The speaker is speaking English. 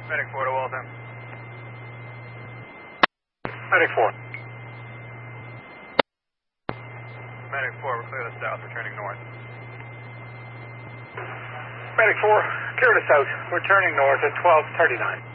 Medic 4 to Waltham. Medic 4. Medic 4, we're clear to the south, returning north. Medic 4, clear to south, we're turning north at 12:39.